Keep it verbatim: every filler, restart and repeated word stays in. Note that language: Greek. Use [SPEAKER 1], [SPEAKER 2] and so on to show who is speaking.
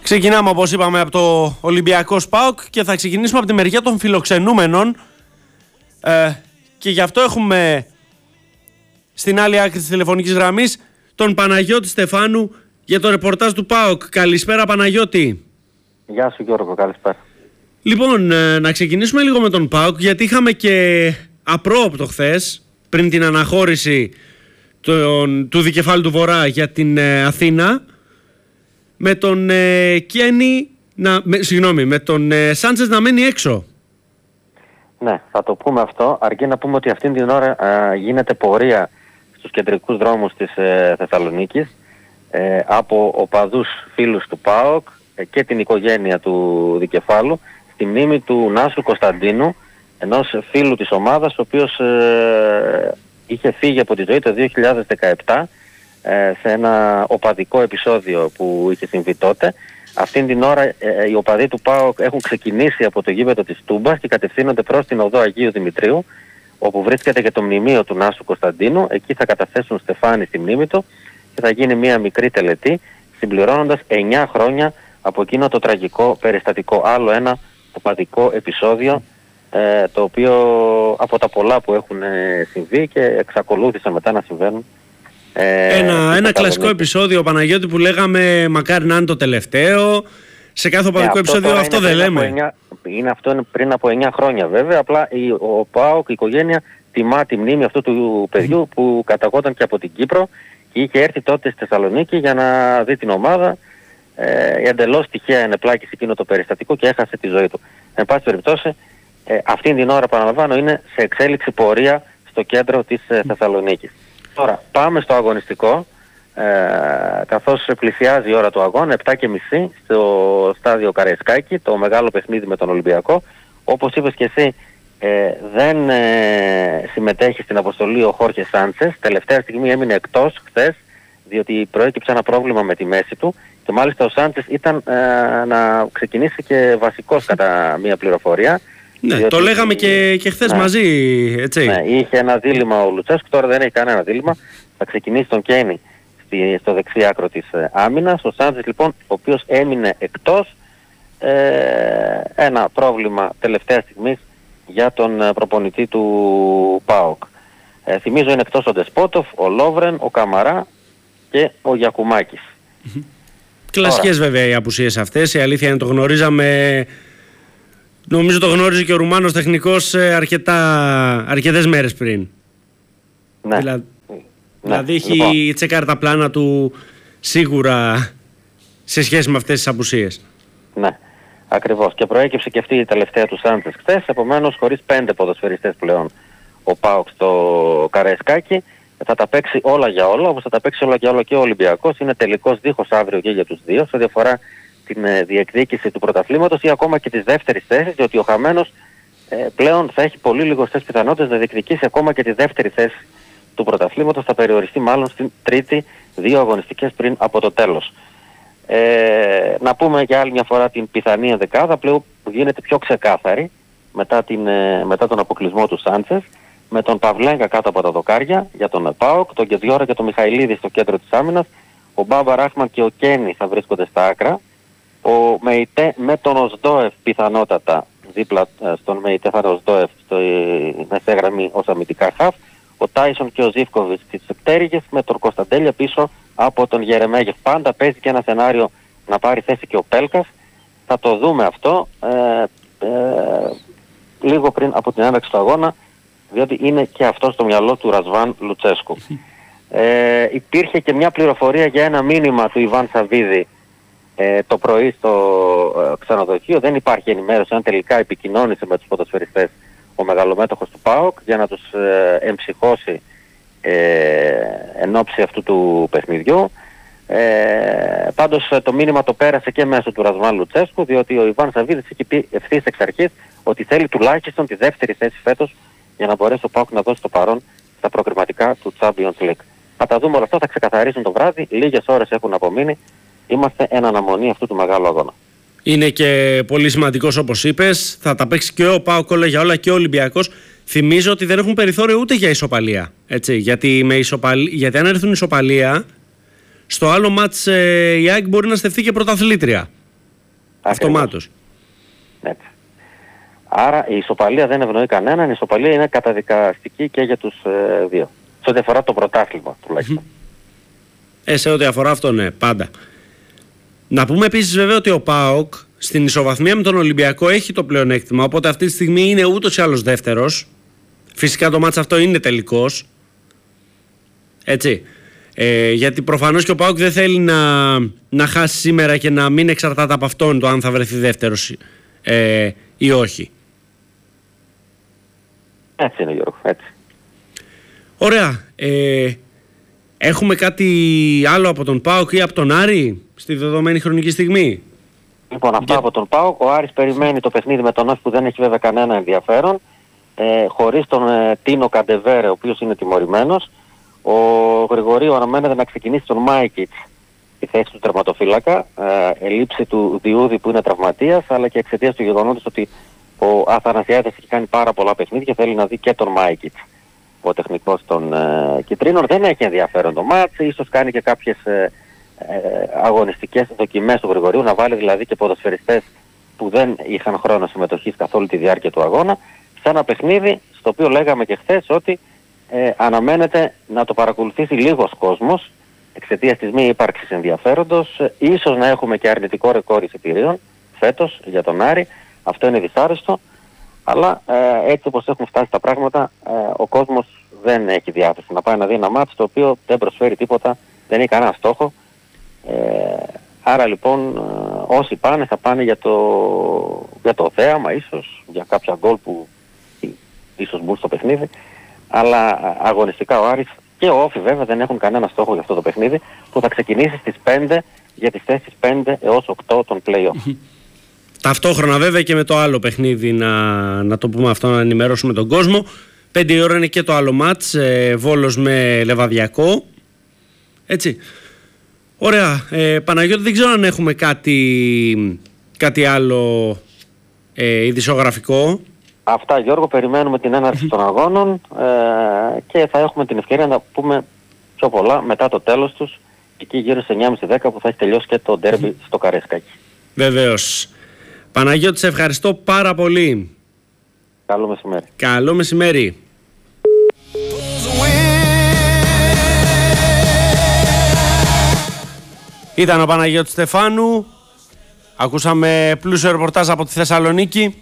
[SPEAKER 1] Ξεκινάμε, όπως είπαμε, από το Ολυμπιακός ΠΑΟΚ και θα ξεκινήσουμε από τη μεριά των φιλοξενούμενων ε, και γι' αυτό έχουμε στην άλλη άκρη της τηλεφωνικής γραμμής τον Παναγιώτη Στεφάνου για το ρεπορτάζ του ΠΑΟΚ. Καλησπέρα, Παναγιώτη.
[SPEAKER 2] Γεια σου, Γιώργο, καλησπέρα.
[SPEAKER 1] Λοιπόν, ε, να ξεκινήσουμε λίγο με τον ΠΑΟΚ, γιατί είχαμε και απρόοπτο χθες, πριν την αναχώρηση τον, του δικεφάλου του Βορρά για την ε, Αθήνα, με τον ε, Κένι, να, με, συγγνώμη, με τον ε, Σάντσες να μένει έξω.
[SPEAKER 2] Ναι, θα το πούμε αυτό, αρκεί να πούμε ότι αυτήν την ώρα α, γίνεται πορεία στους κεντρικούς δρόμους της ε, Θεσσαλονίκης ε, από οπαδούς φίλους του ΠΑΟΚ ε, και την οικογένεια του δικεφάλου στη μνήμη του Νάσου Κωνσταντίνου, ενός φίλου της ομάδας, ο οποίος ε, είχε φύγει από τη ζωή το δύο χιλιάδες δεκαεπτά ε, σε ένα οπαδικό επεισόδιο που είχε συμβεί τότε. Αυτήν την ώρα ε, οι οπαδοί του ΠΑΟΚ έχουν ξεκινήσει από το γήπεδο της Τούμπας και κατευθύνονται προς την οδό Αγίου Δημητρίου, όπου βρίσκεται και το μνημείο του Νάσου Κωνσταντίνου. Εκεί θα καταθέσουν στεφάνι στη μνήμη του και θα γίνει μια μικρή τελετή, συμπληρώνοντας εννιά χρόνια από εκείνο το τραγικό περιστατικό. Άλλο ένα οπαδικό επεισόδιο, ε, το οποίο από τα πολλά που έχουν ε, συμβεί και εξακολούθησαν μετά να συμβαίνουν. Ε,
[SPEAKER 1] ένα ένα κλασικό επεισόδιο, Παναγιώτη, που λέγαμε μακάρι να είναι το τελευταίο. Σε κάθε οπαδικό ε, επεισόδιο αυτό, αυτό δεν λέμε.
[SPEAKER 2] εννιά, είναι αυτό είναι πριν από εννιά χρόνια βέβαια. Απλά η, ο ΠΑΟΚ, η οικογένεια, τιμά τη μνήμη αυτού του παιδιού που καταγόταν και από την Κύπρο και είχε έρθει τότε στη Θεσσαλονίκη για να δει την ομάδα. Ε, εντελώς τυχαία ενεπλάκησε εκείνο το περιστατικό και έχασε τη ζωή του. Εν πάση περιπτώσει, ε, αυτήν την ώρα, παραλαμβάνω, είναι σε εξέλιξη πορεία στο κέντρο της ε, Θεσσαλονίκης. Τώρα πάμε στο αγωνιστικό, ε, καθώς πλησιάζει η ώρα του αγώνα, επτά και μισή στο στάδιο Καραϊσκάκη, το μεγάλο παιχνίδι με τον Ολυμπιακό. Όπως είπες και εσύ, ε, δεν ε, συμμετέχει στην αποστολή ο Χόρχε Σάντσες. Τελευταία στιγμή έμεινε εκτός χθες, διότι προέκυψε ένα πρόβλημα με τη μέση του και μάλιστα ο Σάντσες ήταν ε, να ξεκινήσει και βασικός κατά μία πληροφορία.
[SPEAKER 1] Ναι, διότι, το λέγαμε και, και χθες ναι, μαζί, έτσι.
[SPEAKER 2] Ναι, είχε ένα δίλημμα ο Λουτσέσκου, τώρα δεν έχει κανένα δίλημμα. Θα ξεκινήσει τον Κένι στη, στο δεξί άκρο της ε, άμυνας. Ο Σάντσες λοιπόν, ο οποίος έμεινε εκτός, ε, ένα πρόβλημα τελευταία στιγμής για τον ε, προπονητή του ΠΑΟΚ. Ε, θυμίζω είναι εκτός ο Ντεσπότοφ, ο Λόβρεν, ο Καμαρά και ο Γιακουμάκης.
[SPEAKER 1] Mm-hmm. Κλασικές βέβαια οι απουσίες αυτές, η αλήθεια είναι το γνωρίζαμε. Νομίζω το γνώριζε και ο Ρουμάνος τεχνικός αρκετά, αρκετές μέρες πριν.
[SPEAKER 2] Ναι.
[SPEAKER 1] Δηλα...
[SPEAKER 2] ναι.
[SPEAKER 1] Δηλαδή έχει
[SPEAKER 2] λοιπόν.
[SPEAKER 1] τσεκάρει τα πλάνα του σίγουρα σε σχέση με αυτές τις απουσίες.
[SPEAKER 2] Ναι, ακριβώς. Και προέκυψε και αυτή η τελευταία του Σάντσες χθες, επομένως χωρίς πέντε ποδοσφαιριστές πλέον ο ΠΑΟΚ στο Καραϊσκάκη. Θα τα παίξει όλα για όλα, όπως θα τα παίξει όλα για όλα και ο Ολυμπιακός. Είναι τελικός δίχως αύριο και για τους δύο, σε διαφορά την ε, διεκδίκηση του πρωταθλήματος ή ακόμα και της δεύτερης θέσης, διότι ο χαμένος ε, πλέον θα έχει πολύ λιγοστές πιθανότητες να διεκδικήσει ακόμα και τη δεύτερη θέση του πρωταθλήματος. Θα περιοριστεί μάλλον στην τρίτη, δύο αγωνιστικές πριν από το τέλος. Ε, να πούμε για άλλη μια φορά την πιθανή ενδεκάδα, πλέον που γίνεται πιο ξεκάθαρη μετά, την, ε, μετά τον αποκλεισμό του Σάντσες, με τον Παυλέγκα κάτω από τα δοκάρια για τον ΠΑΟΚ, τον Κεδιόρα και τον Μιχαηλίδη στο κέντρο της άμυνας, ο Μπάμπα Ράχμαν και ο Κένι θα βρίσκονται στα άκρα, ο Μεϊτέ με τον Οσδόεφ πιθανότατα δίπλα στον Μεϊτέ θα είναι ο Οσδόεφ στο μεσαία γραμμή ως αμυντικά χαφ, ο Τάισον και ο Ζίβκοβιτς στις πτέρυγες με τον Κωνσταντέλια πίσω από τον Γερεμέγεφ. Πάντα παίζει και ένα σενάριο να πάρει θέση και ο Πέλκας, θα το δούμε αυτό ε, ε, λίγο πριν από την έναρξη του αγώνα, διότι είναι και αυτό στο μυαλό του Ρασβάν Λουτσέσκου. Ε, υπήρχε και μια πληροφορία για ένα μήνυμα του Ιβάν Σαββίδη ε, το πρωί στο ε, ξενοδοχείο. Δεν υπάρχει ενημέρωση αν τελικά επικοινώνησε με τους ποδοσφαιριστές ο μεγαλομέτωχος του ΠΑΟΚ για να τους ε, εμψυχώσει ε, εν ώψη αυτού του παιχνιδιού. Ε, πάντως το μήνυμα το πέρασε και μέσω του Ρασβάν Λουτσέσκου, διότι ο Ιβάν Σαββίδης έχει πει ευθύς εξ αρχής ότι θέλει τουλάχιστον τη δεύτερη θέση φέτος για να μπορέσει ο ΠΑΟΚ να δώσει το παρόν στα προκριματικά του Champions League. Θα τα δούμε όλα αυτά, θα ξεκαθαρίσουν το βράδυ, λίγες ώρες έχουν απομείνει, είμαστε εν αναμονή αυτού του μεγάλου αγώνα. Είναι και πολύ σημαντικός όπως είπες, θα τα παίξει και ο ΠΑΟΚ όλα για όλα και ο Ολυμπιακός. Θυμίζω ότι δεν έχουν περιθώριο ούτε για ισοπαλία, έτσι, γιατί, με ισοπαλία, γιατί αν έρθουν ισοπαλία, στο άλλο μάτς ε, η ΑΕΚ μπορεί να στεφθεί και πρωταθλήτρια.
[SPEAKER 1] Αυτομάτως.
[SPEAKER 2] Έτσι. Άρα η ισοπαλία δεν ευνοεί κανέναν, η ισοπαλία είναι καταδικαστική και για τους ε, δύο. Σε ό,τι αφορά το πρωτάθλημα τουλάχιστον.
[SPEAKER 1] Ε, σε ό,τι αφορά αυτό, ναι, πάντα. Να πούμε επίσης βέβαια ότι ο ΠΑΟΚ στην ισοβαθμία με τον Ολυμπιακό έχει το πλεονέκτημα, οπότε αυτή τη στιγμή είναι ούτως ή άλλως δεύτερος. Φυσικά το μάτς αυτό είναι τελικός. Έτσι. Ε, γιατί προφανώς και ο ΠΑΟΚ δεν θέλει να, να χάσει σήμερα και να μην εξαρτάται από αυτόν το αν θα βρεθεί δεύτερος ε, ή όχι.
[SPEAKER 2] Έτσι είναι, Γιώργο, έτσι.
[SPEAKER 1] Ωραία. Ε, έχουμε κάτι άλλο από τον ΠΑΟΚ ή από τον Άρη στη δεδομένη χρονική στιγμή?
[SPEAKER 2] Λοιπόν, αυτά
[SPEAKER 1] Για...
[SPEAKER 2] από τον ΠΑΟΚ. Ο Άρης περιμένει το παιχνίδι με τον Όφη που δεν έχει βέβαια κανένα ενδιαφέρον. Ε, χωρίς τον ε, Τίνο Καντεβέρε, ο οποίος είναι τιμωρημένος. Ο Γρηγορίου αναμένεται να ξεκινήσει τον Μάικιτς στη θέση του τερματοφύλακα. Ε, ελήψη του Διούδη που είναι τραυματίας, αλλά και εξαιτίας του γεγονότος ότι ο Αθανασιάδης έχει κάνει πάρα πολλά παιχνίδια και θέλει να δει και τον Μάικιτς. Ο τεχνικός των ε, Κιτρίνων δεν έχει ενδιαφέρον το μάτς, ίσως κάνει και κάποιες ε, ε, αγωνιστικές δοκιμές του Γρηγορίου, να βάλει δηλαδή και ποδοσφαιριστές που δεν είχαν χρόνο συμμετοχής καθ' όλη τη διάρκεια του αγώνα, σε ένα παιχνίδι στο οποίο λέγαμε και χθες ότι ε, αναμένεται να το παρακολουθήσει λίγος κόσμος εξαιτίας της μη ύπαρξης ενδιαφέροντος, ε, ίσως να έχουμε και αρνητικό ρεκόρ εισιτηρίων φέτος για τον Άρη, αυτό είναι δυσάρεστο. Αλλά ε, έτσι όπως έχουν φτάσει τα πράγματα, ε, ο κόσμος δεν έχει διάθεση να πάει να δει ένα μάτς το οποίο δεν προσφέρει τίποτα, δεν έχει κανένα στόχο. Ε, άρα λοιπόν ε, όσοι πάνε θα πάνε για το, για το θέαμα ίσως, για κάποια γκολ που ίσως μπουν στο παιχνίδι. Αλλά αγωνιστικά ο Άρης και ο Όφη βέβαια δεν έχουν κανένα στόχο για αυτό το παιχνίδι που θα ξεκινήσει στις πέντε για τις θέσεις πέντε έως οκτώ των play-off.
[SPEAKER 1] Ταυτόχρονα βέβαια και με το άλλο παιχνίδι, να, να το πούμε αυτό, να ενημερώσουμε τον κόσμο. Πέντε η ώρα είναι και το άλλο μάτς, ε, Βόλος με Λεβαδιακό. Έτσι. Ωραία. Ε, Παναγιώτη, δεν ξέρω αν έχουμε κάτι, κάτι άλλο ε, ειδησιογραφικό.
[SPEAKER 2] Αυτά, Γιώργο, περιμένουμε την έναρξη των αγώνων ε, και θα έχουμε την ευκαιρία να πούμε πιο πολλά μετά το τέλος τους, εκεί γύρω στις εννιά και μισή δέκα που θα έχει τελειώσει και το ντέρμπι στο Καραϊσκάκι.
[SPEAKER 1] Βεβαίως. Παναγιώτη, σε ευχαριστώ πάρα πολύ.
[SPEAKER 2] Καλό μεσημέρι.
[SPEAKER 1] Καλό μεσημέρι. Ήταν ο Παναγιώτης Στεφάνου. Ακούσαμε πλούσιο ρεπορτάζ από τη Θεσσαλονίκη.